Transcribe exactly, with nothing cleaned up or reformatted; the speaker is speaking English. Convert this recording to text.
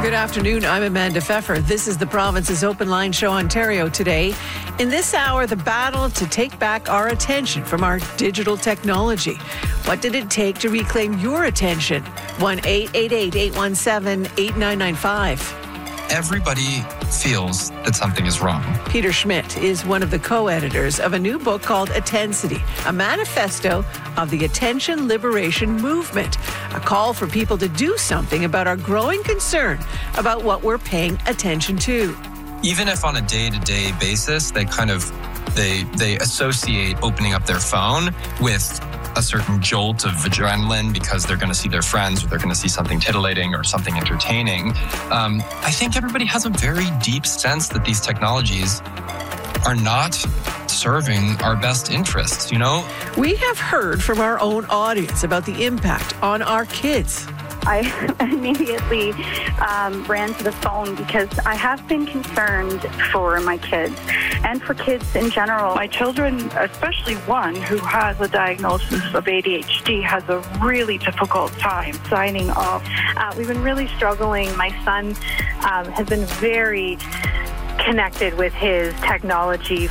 Good afternoon. I'm Amanda Pfeffer. This is the Province's Open Line Show Ontario today. In this hour, the battle to take back our attention from our digital technology. What did it take to reclaim your attention? one eight eight eight, eight one seven, eight nine nine five. Everybody feels that something is wrong. Peter Schmidt is one of the co-editors of a new book called Attensity, a manifesto of the attention liberation movement, a call for people to do something about our growing concern about what we're paying attention to. Even if on a day-to-day basis, they kind of, they, they associate opening up their phone with a certain jolt of adrenaline because they're going to see their friends or they're going to see something titillating or something entertaining. Um, I think everybody has a very deep sense that these technologies are not serving our best interests, you know? We have heard from our own audience about the impact on our kids. I immediately um, ran to the phone because I have been concerned for my kids and for kids in general. My children, especially one who has a diagnosis of A D H D, has a really difficult time signing off. Uh, we've been really struggling. My son um, has been very connected with his technology